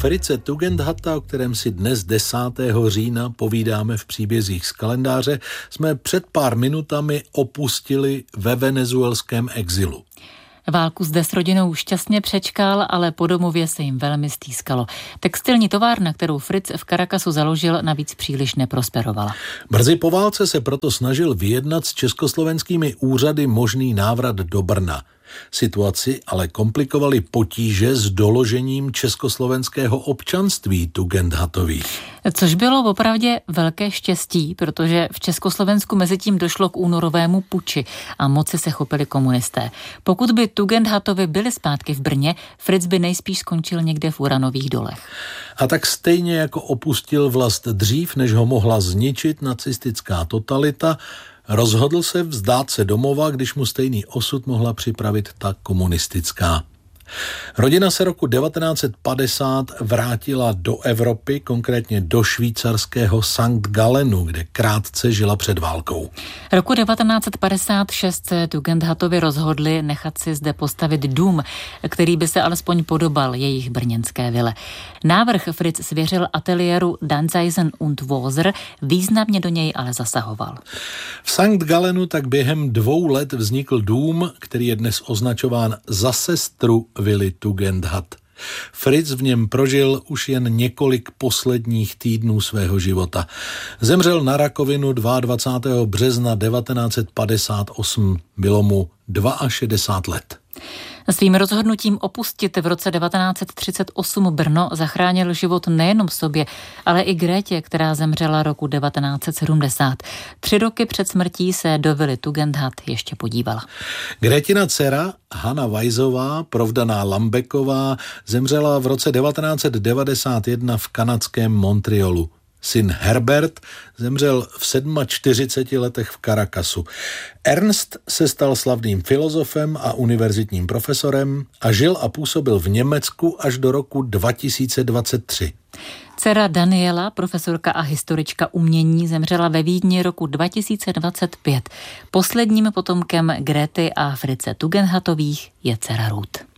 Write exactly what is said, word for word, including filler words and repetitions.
Fritze Tugendhata, o kterém si dnes desátého října povídáme v příbězích z kalendáře, jsme před pár minutami opustili ve venezuelském exilu. Válku zde s rodinou šťastně přečkal, ale po domově se jim velmi stýskalo. Textilní továrna, kterou Fritz v Caracasu založil, navíc příliš neprosperovala. Brzy po válce se proto snažil vyjednat s československými úřady možný návrat do Brna. Situaci ale komplikovaly potíže s doložením československého občanství Tugendhatových. Což bylo opravdu velké štěstí, protože v Československu mezitím došlo k únorovému puči a moci se chopili komunisté. Pokud by Tugendhatovi byli zpátky v Brně, Fritz by nejspíš skončil někde v uranových dolech. A tak stejně jako opustil vlast dřív, než ho mohla zničit nacistická totalita, rozhodl se vzdát se domova, když mu stejný osud mohla připravit ta komunistická. Rodina se roku devatenáct set padesát vrátila do Evropy, konkrétně do švýcarského Sankt Gallenu, kde krátce žila před válkou. Roku devatenáct set padesát šest se Tugendhatovi rozhodli nechat si zde postavit dům, který by se alespoň podobal jejich brněnské vile. Návrh Fritz svěřil ateliéru Danzeisen und Woser, významně do něj ale zasahoval. V Sankt Gallenu tak během dvou let vznikl dům, který je dnes označován za sestru vily Tugendhat. Fritz v něm prožil už jen několik posledních týdnů svého života. Zemřel na rakovinu dvacátého druhého března devatenáct set padesát osm. Bylo mu šedesát dva let. Svým rozhodnutím opustit v roce devatenáct set třicet osm Brno zachránil život nejenom sobě, ale i Grétě, která zemřela roku devatenáct set sedmdesát. Tři roky před smrtí se do vily Tugendhat ještě podívala. Grétina dcera Hanna Weissová, provdaná Lambeková, zemřela v roce devatenáct set devadesát jedna v kanadském Montrealu. Syn Herbert zemřel v čtyřiceti sedmi letech v Caracasu. Ernst se stal slavným filozofem a univerzitním profesorem a žil a působil v Německu až do roku dva tisíce dvacet tři. Dcera Daniela, profesorka a historička umění, zemřela ve Vídni roku dva tisíce dvacet pět. Posledním potomkem Gréty a Fritze Tugendhatových je dcera Ruth.